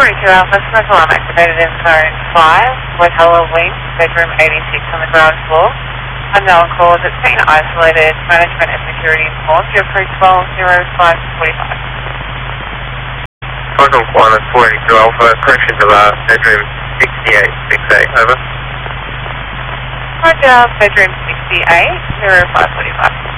42 Alpha, smoke alarm activated in zone 5, Wetella Wing, bedroom 86 on the ground floor. Unknown cause, it's been isolated. Management and security informed. You're pre 120545. Total Qantas 42 Alpha, correction to that, bedroom 6868, over. Roger, bedroom 68, 0545.